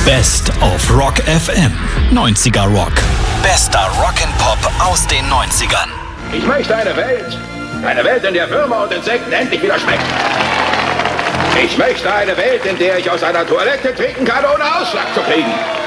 Best of Rock FM. 90er Rock. Bester Rock'n'Pop aus den 90ern. Ich möchte eine Welt, in der Würmer und Insekten endlich wieder schmecken. Ich möchte eine Welt, in der ich aus einer Toilette trinken kann, ohne Ausschlag zu kriegen.